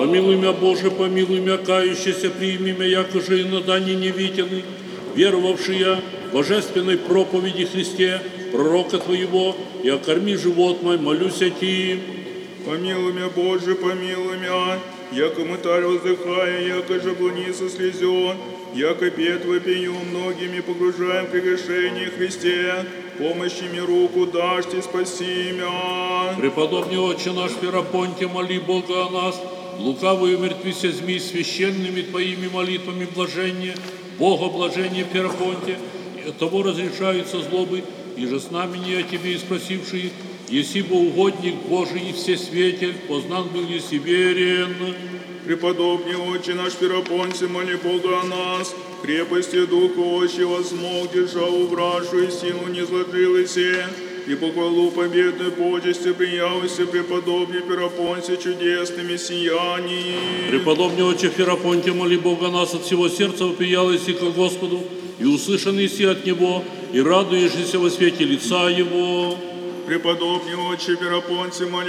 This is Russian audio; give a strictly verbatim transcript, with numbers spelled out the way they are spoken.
Помилуй меня, Боже, помилуй меня, кающийся, прими меня, якоже и надани невиденный, веровавший божественной проповеди Христе, пророка Твоего, и окорми живот мой, молюсь о Ти. Помилуй меня, Боже, помилуй меня, яко мытарь воздыхая, яко же блудница слезен, яко пет вопию многими погружаем в прегрешение Христе, помощи мне руку дашь, и спаси меня. Преподобный Отче наш Ферапонте, моли Бога о нас, лукавую мертвися змей священными Твоими молитвами блажения, Бога блажения Ферапонте, и от того разрешаются злобы, и же с нами не о Тебе и спросившие, еси бы угодник Божий и всесветель, познан был еси верен. Преподобный Отче наш Ферапонте, моли Бога о нас, крепости Духа Отчего смог, державу вражу и силу не зложилися, и похвалу победной почести приявися преподобный Ферапонте чудесными сияниями. Преподобный Отче Ферапонте, моли Бога о нас, от всего сердца вопиялися ко Господу, и услышанный си от Него, и радуешься во свете лица Его. Преподобный Отче Ферапонте, моли